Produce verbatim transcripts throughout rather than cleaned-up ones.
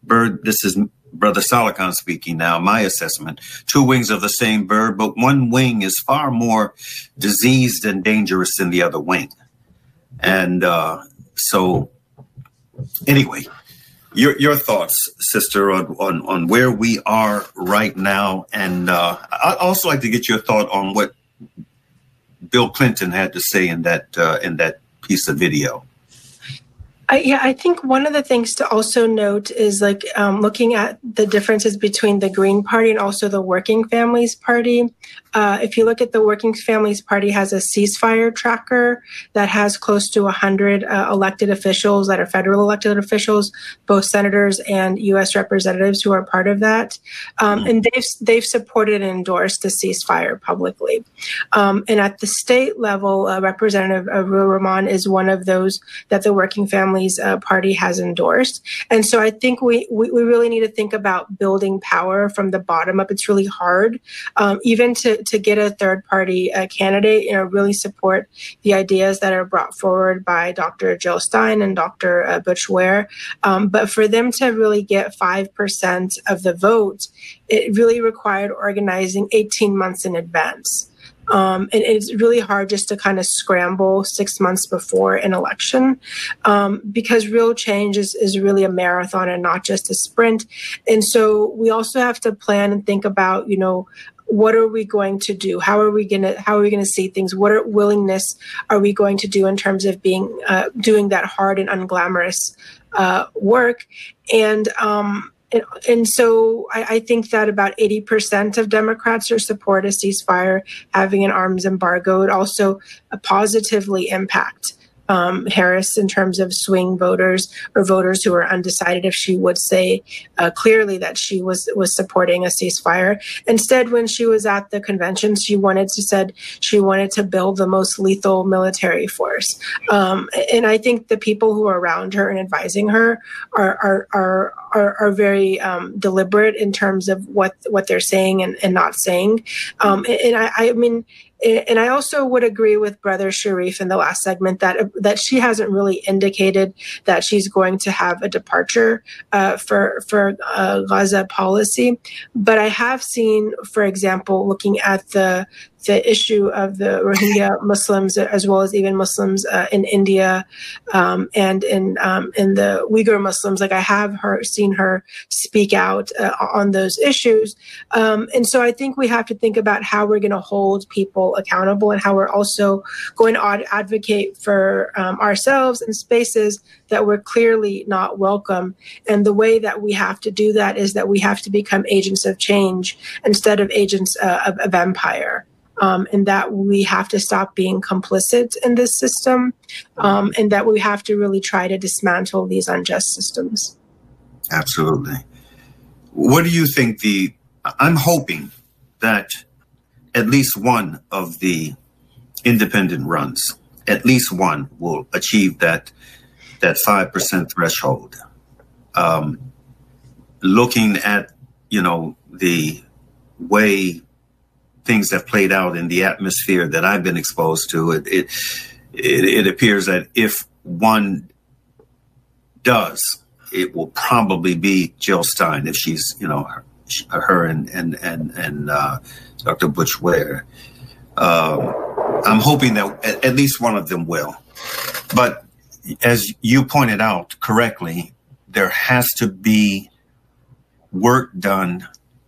bird, this is Brother Salikan speaking now, my assessment, two wings of the same bird, but one wing is far more diseased and dangerous than the other wing. And uh, so anyway, your your thoughts, sister, on, on, on where we are right now. And uh, I'd also like to get your thought on what Bill Clinton had to say in that uh, in that piece of video. I, yeah, I think one of the things to also note is like um, looking at the differences between the Green Party and also the Working Families Party. Uh, if you look at the Working Families Party has a ceasefire tracker that has close to one hundred uh, elected officials that are federal elected officials, both senators and U S representatives who are part of that. Um, and they've, they've supported and endorsed the ceasefire publicly. Um, and at the state level, uh, Representative Ruha Rahman is one of those that the Working Families Uh, party has endorsed. And so I think we, we, we really need to think about building power from the bottom up. It's really hard, um, even to, to get a third party uh, candidate, you know, really support the ideas that are brought forward by Doctor Jill Stein and Doctor Uh, Butch Ware. Um, but for them to really get five percent of the vote, it really required organizing eighteen months in advance. Um, and it's really hard just to kind of scramble six months before an election, um, because real change is, is really a marathon and not just a sprint. And so we also have to plan and think about, you know, what are we going to do? How are we going to, how are we going to see things? What are, willingness are we going to do in terms of being, uh, doing that hard and unglamorous, uh, work? And, um, And, and so I, I think that about eighty percent of Democrats are support a ceasefire, having an arms embargo. It also uh, positively impact um, Harris in terms of swing voters or voters who are undecided if she would say uh, clearly that she was, was supporting a ceasefire. Instead, when she was at the convention, she wanted to said she wanted to build the most lethal military force. Um, and I think the people who are around her and advising her are are are are, are very um, deliberate in terms of what what they're saying and, and not saying. Um, and I, I mean. And I also would agree with Brother Sharif in the last segment that that she hasn't really indicated that she's going to have a departure uh, for for uh, Gaza policy. But I have seen, for example, looking at the the issue of the Rohingya Muslims, as well as even Muslims uh, in India um, and in um, in the Uyghur Muslims, like I have her seen her speak out uh, on those issues. Um, and so I think we have to think about how we're going to hold people accountable and how we're also going to ad- advocate for um, ourselves in spaces that we're clearly not welcome. And the way that we have to do that is that we have to become agents of change instead of agents uh, of, of empire. Um, and that we have to stop being complicit in this system, um, and that we have to really try to dismantle these unjust systems. Absolutely. What do you think the, I'm hoping that at least one of the independent runs, at least one will achieve that, that five percent threshold. Um, looking at, you know, the way things have played out in the atmosphere that I've been exposed to, it, it it it appears that if one does, it will probably be Jill Stein if she's, you know, her, her and and and and uh, Doctor Butch Ware. Uh, I'm hoping that at, at least one of them will. But as you pointed out correctly, there has to be work done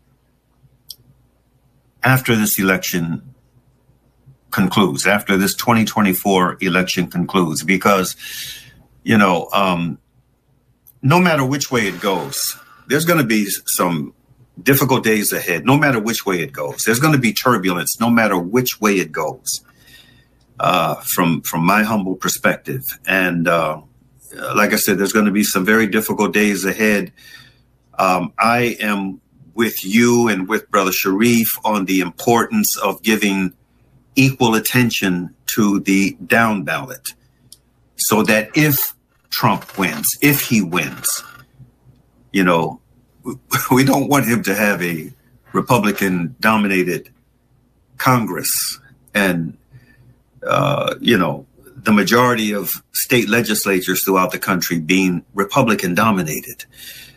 after this election concludes, after this twenty twenty-four election concludes, because, you know, um, no matter which way it goes, there's going to be some difficult days ahead, no matter which way it goes. There's going to be turbulence, no matter which way it goes, uh, from from my humble perspective. And uh, like I said, there's going to be some very difficult days ahead. Um, I am with you and with Brother Sharif on the importance of giving equal attention to the down ballot, so that if Trump wins, if he wins, you know, we don't want him to have a Republican dominated Congress and, uh, you know, the majority of state legislatures throughout the country being Republican dominated.